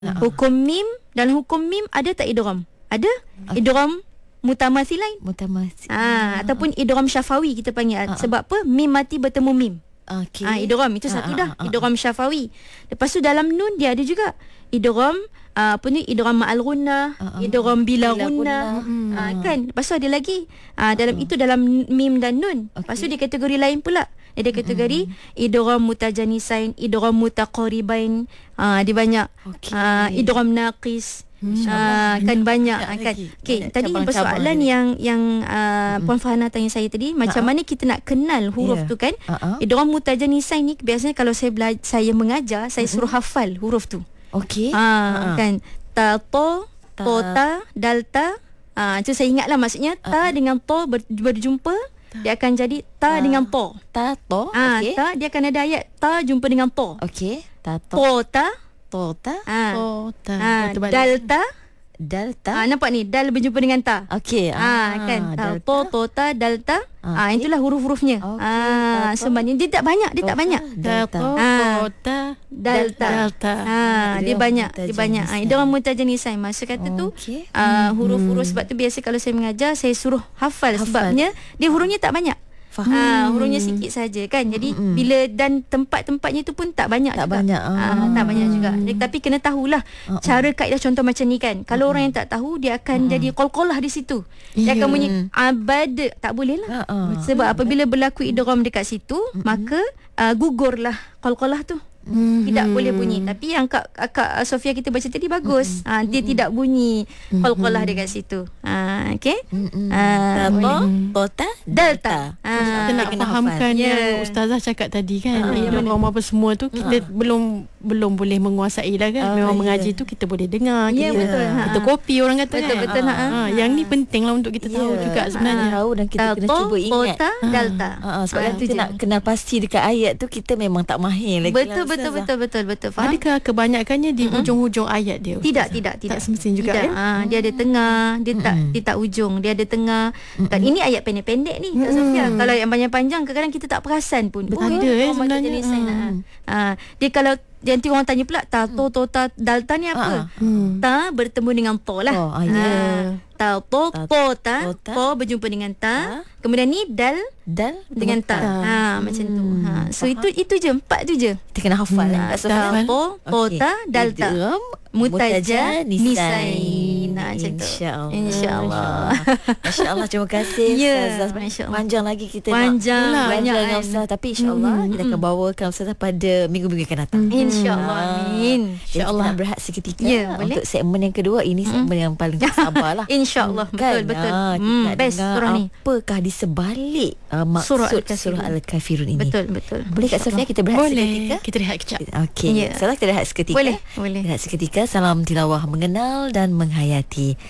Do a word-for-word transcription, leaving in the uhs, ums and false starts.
Hukum mim, dalam hukum mim ada tak idgham? Ada. Okay. Idgham mutamathilain. Mutamathilain. Ah, ataupun idgham syafawi kita panggil. Uh-huh. Sebab apa? Mim mati bertemu mim. Okey. Ah, idgham itu satu dah. Uh-huh. Idgham syafawi. Lepas tu dalam nun dia ada juga idgham uh, apa ni idgham ma'al gunnah, uh-huh. idgham bila gunnah. Hmm. Ah, kan? Lepas tu ada lagi uh, dalam uh-huh. itu dalam mim dan nun. Okay. Lepas tu dia kategori lain pula. Dia ada kategori uh-huh. idgham mutajanisain, idgham mutaqaribain. Ah, dia banyak. Okay. Ah, idgham naqis. Hmm. Uh, kan banyak ya, kan. Okey, tadi persoalan yang yang uh, mm-hmm. Puan Farhana tanya saya tadi, macam uh-huh. mana kita nak kenal huruf yeah. tu kan? Uh-huh. Idgham mutajanisain ni biasanya kalau saya belajar, saya mengajar, saya suruh uh-huh. hafal huruf tu. Okey. Ha uh-huh. kan. Ta to, ta, to ta, dal ta. Ah, uh, itu saya ingatlah maksudnya ta uh-huh. dengan to ber, berjumpa ta. Dia akan jadi ta, ta dengan to. Ta to. Ah, okey. Ta dia akan ada ayat ta jumpa dengan to. Okey. Ta to. To ta. Tota, ha. tota, ha. Dalta, dalta. Ah, nampak ni, dal berjumpa dengan ta. Okey. Ah, ah kan. Ta, to, tota, dalta. Okay. Ah, itulah huruf-hurufnya. Okay. Ah, sebenarnya dia tak banyak, dia tota, tak banyak. Dalta, tota, dalta. Dalta. Ah, dia banyak, dia banyak. Ah, dia orang mutajanisain. Masa kata tu, okay. ah, huruf-huruf sebab tu biasa kalau saya mengajar, saya suruh hafal, hafal. Sebabnya dia hurufnya tak banyak. Faham. Ha, hurufnya sikit saja kan. Jadi mm-hmm. bila dan tempat-tempatnya tu pun tak banyak tak juga. banyak. Ha, tak banyak juga. Jadi, tapi kena tahulah uh-uh. cara kaedah contoh macam ni kan. Kalau uh-uh. orang yang tak tahu, dia akan uh-uh. jadi qalqalah di situ. Dia yeah. akan bunyi abad, tak boleh lah. Uh-uh. Sebab apabila berlaku idgham dekat situ, uh-uh. maka uh, gugurlah qalqalah tu. Mm-hmm. Tidak boleh bunyi. Tapi yang Kak, Kak Sofia kita baca tadi bagus. Mm-hmm. ha, Dia mm-hmm. tidak bunyi qalqalah mm-hmm. dekat situ. ha, Okay mm-hmm. ha, Tota, Delta. ha, Kita nak fahamkan yeah. yang Ustazah cakap tadi kan, uh, yang apa semua tu kita uh. belum belum boleh menguasai lah kan. uh, Memang yeah. mengaji tu kita boleh dengar, yeah, kita, betul. kita kopi orang kata betul, kan. Betul, ha, ha. Ha. Yang ni penting lah untuk kita tahu yeah. juga sebenarnya. Tahu dan kita Tato, kena cuba ingat Tota, Delta. ha. Ha. Sebab ha. kita nak kenal pasti dekat ayat tu, kita memang tak mahir lagi. Betul, betul, betul, betul, betul. Faham? Adakah kebanyakannya di mm-hmm. hujung-hujung ayat dia? Ustazah? Tidak, tidak, tidak. Tak semestinya juga tidak. ya? Ha, dia ada tengah, dia tak mm-hmm. dia tak ujung, dia ada tengah. Mm-hmm. Ini ayat pendek-pendek ni, Kak Sofia. Mm-hmm. Kalau yang panjang-panjang kadang-kadang kita tak perasan pun. Betul, oh, ada eh sebenarnya. Mm-hmm. Ha, dia kalau nanti orang tanya pula ta to to ta dalta ni apa? Uh-huh. Ta bertemu dengan to lah. Oh, ah, yeah. ha, ta to to ta, to berjumpa dengan ta. Ha? Kemudian ni dal dal dengan ta. ta. Ha, macam tu. Ha, so itu itu je, empat tu je. Kita kena hafal hmm. lah. Ta to to ta dalta. Mutaja nisain. Nah, InsyaAllah. InsyaAllah. InsyaAllah. Terima kasih. Ya, Ustazah. Panjang lagi kita panjang, nak banyak dengan Ustazah. Tapi insyaAllah hmm. kita akan bawakan Ustazah pada minggu-minggu akan datang. Hmm. InsyaAllah. Amin. InsyaAllah berehat seketika. Ya, untuk segmen yang kedua. Ini segmen hmm. yang paling sabar lah. InsyaAllah. Betul, kan? betul. Ha, hmm, best surah ni. Apakah di sebalik uh, maksud surah Al-Kafirun. surah Al-Kafirun ini? Betul, betul. Boleh Kak Sofia kita berehat boleh. seketika? Kita rehat kejap. Okey. Yeah. Salah kita rehat seketika. Boleh, boleh. Rehat seketika. Salam tilawah mengenal dan menghayati.